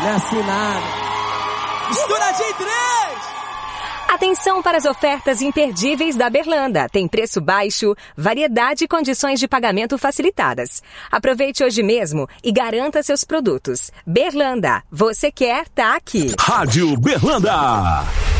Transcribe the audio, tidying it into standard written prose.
Não é assim nada. Estouradinho em 3! Atenção para as ofertas imperdíveis da Berlanda. Tem preço baixo, variedade e condições de pagamento facilitadas. Aproveite hoje mesmo e garanta seus produtos. Berlanda, você quer, tá aqui. Rádio Berlanda.